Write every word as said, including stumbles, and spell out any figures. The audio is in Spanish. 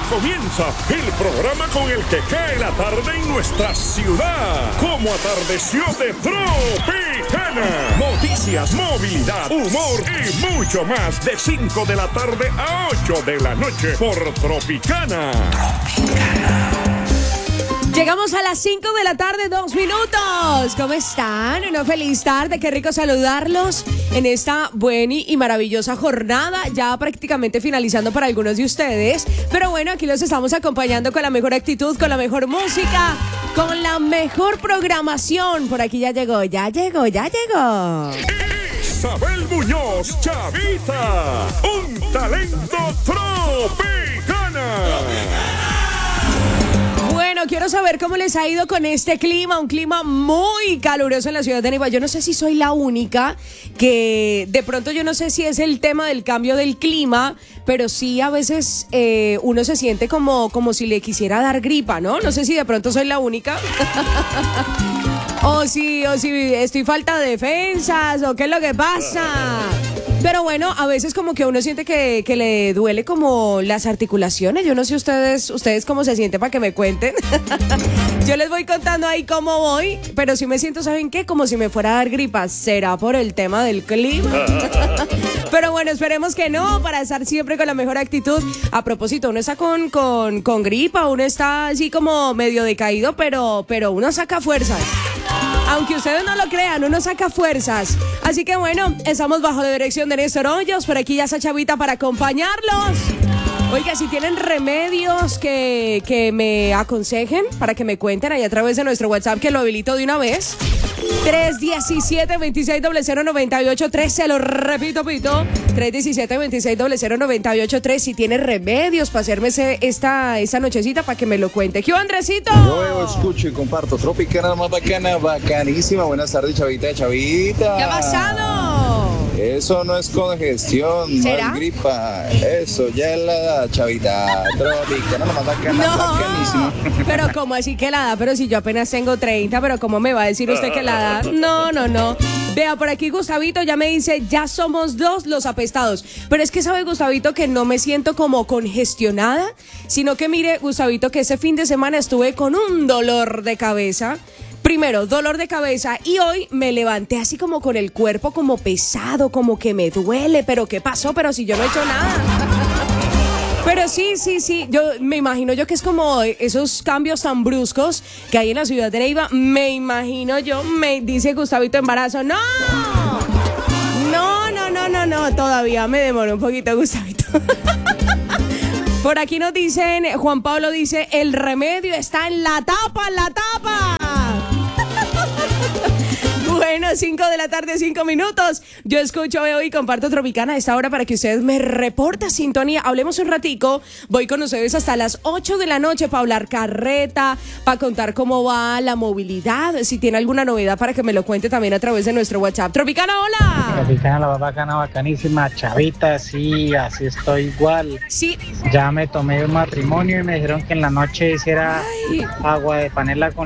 comienza el programa con el que cae la tarde en nuestra ciudad. Como atardeció de Tropicana. Noticias, movilidad, humor y mucho más. De cinco de la tarde a ocho de la noche por Tropicana. Tropicana. Llegamos a las cinco de la tarde, dos minutos. ¿Cómo están? Una feliz tarde, qué rico saludarlos en esta buena y maravillosa jornada, ya prácticamente finalizando para algunos de ustedes. Pero bueno, aquí los estamos acompañando con la mejor actitud, con la mejor música, con la mejor programación. Por aquí ya llegó, ya llegó, ya llegó. Isabel Muñoz, Chavita, un talento tropicana. Bueno, quiero saber cómo les ha ido con este clima, un clima muy caluroso en la ciudad de Neiva. Yo no sé si soy la única que de pronto yo no sé si es el tema del cambio del clima, pero sí a veces eh, uno se siente como, como si le quisiera dar gripa, ¿no? No sé si de pronto soy la única. o si, o si estoy falta de defensas, o qué es lo que pasa. Pero bueno, a veces como que uno siente que, que le duele como las articulaciones. Yo no sé ustedes, ustedes cómo se sienten para que me cuenten. Yo les voy contando ahí cómo voy, pero sí me siento, ¿saben qué? Como si me fuera a dar gripa. ¿Será por el tema del clima? Pero bueno, esperemos que no, para estar siempre con la mejor actitud. A propósito, uno está con, con, con gripa, uno está así como medio decaído, pero, pero uno saca fuerzas. Aunque ustedes no lo crean, uno saca fuerzas. Así que bueno, estamos bajo la dirección de Néstor Hoyos. Por aquí ya está Chavita para acompañarlos. Oiga, si tienen remedios que, que me aconsejen, para que me cuenten ahí a través de nuestro WhatsApp, que lo habilito de una vez. tres uno siete, dos seis cero cero, nueve ocho tres, se lo repito, pito. tres uno siete, dos seis cero cero, nueve ocho tres. Si tiene remedios para hacerme ese, esta, esta nochecita, para que me lo cuente. ¿Qué onda, Andresito? Yo escucho y comparto Tropicana, más bacana, bacanísima. Buenas tardes, Chavita, Chavita. ¿Qué ha pasado? Eso no es congestión, ¿será? no es gripa. Eso ya es la edad, Chavita. Tropicana, más bacana, No, bacanísima. pero ¿cómo así que la edad? Pero si yo apenas tengo treinta, pero ¿cómo me va a decir usted que la edad? No, no, no. Vea, por aquí Gustavito ya me dice, ya somos dos los apestados. Pero es que sabe, Gustavito, que no me siento como congestionada, sino que mire, Gustavito, que ese fin de semana estuve con un dolor de cabeza. Primero, dolor de cabeza, y hoy me levanté así como con el cuerpo como pesado, como que me duele. ¿Pero qué pasó? Pero si yo no he hecho nada. Pero sí, sí, sí, yo me imagino yo que es como esos cambios tan bruscos que hay en la ciudad de Neiva. Me imagino yo, me dice Gustavito embarazo. ¡No! No, no, no, no, no, todavía me demoró un poquito, Gustavito. Por aquí nos dicen, Juan Pablo dice, el remedio está en la tapa, en la tapa. Bueno, cinco de la tarde, cinco minutos. Yo escucho, veo y comparto Tropicana a esta hora para que ustedes me reporten sintonía. Hablemos un ratico. Voy con ustedes hasta las ocho de la noche para hablar carreta, para contar cómo va la movilidad. Si tiene alguna novedad para que me lo cuente también a través de nuestro WhatsApp. Tropicana, hola. Tropicana, la bacana, bacanísima. Chavita, sí, así estoy igual. Sí. Ya me tomé un matrimonio y me dijeron que en la noche hiciera Ay. agua de panela con